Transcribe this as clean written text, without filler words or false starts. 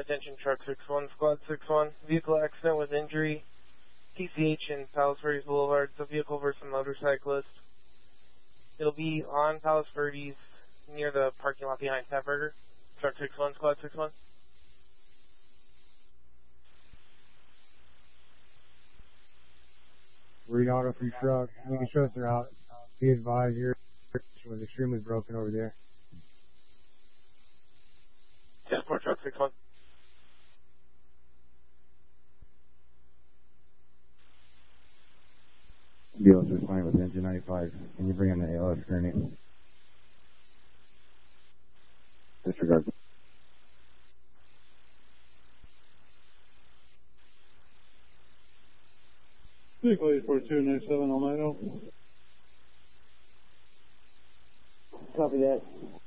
attention, truck 6-1, squad 6-1. Vehicle accident with injury, PCH in Palos Verdes Boulevard. It's a vehicle versus a motorcyclist. It'll be on Palos Verdes near the parking lot behind Fatburger. Truck 6-1, squad 6-1. Read auto for your truck. We can show us the route. Be advised, your was extremely broken over there. 10-4, truck 6-1. BLS is fine with engine 95. Can you bring in the ALS gurney? Disregard. Vehicle 84297 Almeida. Copy that.